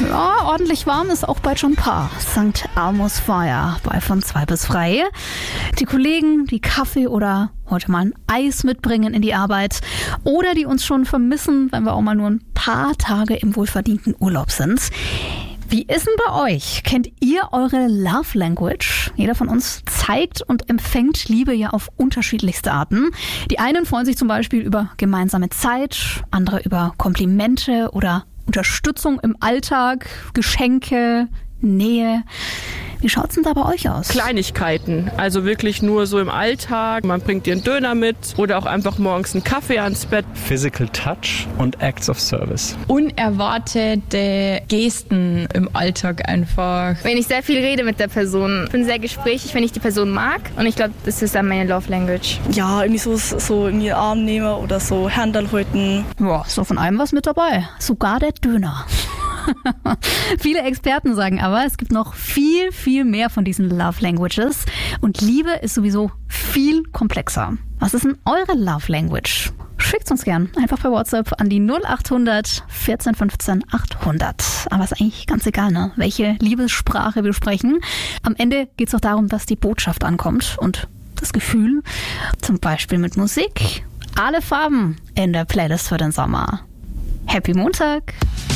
Ja, ordentlich warm ist auch bei John Parr. St. Elmo's Fire bei von 2 bis 3. Die Kollegen, die Kaffee oder heute mal ein Eis mitbringen in die Arbeit oder die uns schon vermissen, wenn wir auch mal nur ein paar Tage im wohlverdienten Urlaub sind. Wie ist denn bei euch? Kennt ihr eure Love Language? Jeder von uns zeigt und empfängt Liebe ja auf unterschiedlichste Arten. Die einen freuen sich zum Beispiel über gemeinsame Zeit, andere über Komplimente oder Unterstützung im Alltag, Geschenke, Nähe. Wie schaut's denn da bei euch aus? Kleinigkeiten, also wirklich nur so im Alltag. Man bringt dir einen Döner mit oder auch einfach morgens einen Kaffee ans Bett. Physical Touch und Acts of Service. Unerwartete Gesten im Alltag einfach. Wenn ich sehr viel rede mit der Person. Ich bin sehr gesprächig, wenn ich die Person mag. Und ich glaube, das ist dann meine Love Language. Ja, irgendwie so in den Arm nehmen oder so Händel halten. Ja, so von allem was mit dabei. Sogar der Döner. Viele Experten sagen aber, es gibt noch viel, viel mehr von diesen Love Languages. Und Liebe ist sowieso viel komplexer. Was ist denn eure Love Language? Schickt uns gern einfach per WhatsApp an die 0800 14 15 800. Aber ist eigentlich ganz egal, ne? Welche Liebessprache wir sprechen. Am Ende geht es doch darum, dass die Botschaft ankommt und das Gefühl. Zum Beispiel mit Musik. Alle Farben in der Playlist für den Sommer. Happy Montag!